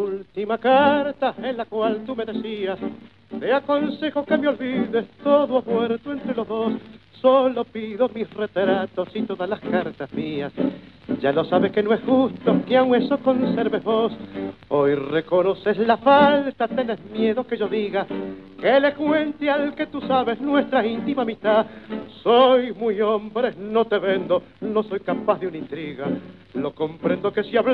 Última carta en la cual tú me decías: te aconsejo que me olvides, todo ha muerto entre los dos. Solo pido mis retratos y todas las cartas mías. Ya lo sabes que no es justo que aún eso conserves vos. Hoy reconoces la falta, tenés miedo que yo diga, que le cuente al que tú sabes nuestra íntima amistad. Soy muy hombre, no te vendo, no soy capaz de una intriga. Lo comprendo que si hablas